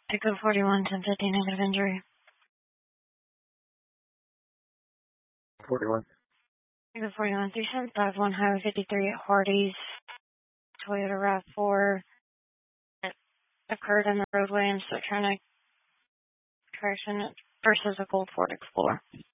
Echo 41, 1050, negative injury. 41. Echo 41, 3751, Highway 53 at Hardee's. Toyota RAV4. It occurred in the roadway and so trying to correction it versus a Gold Ford Explorer.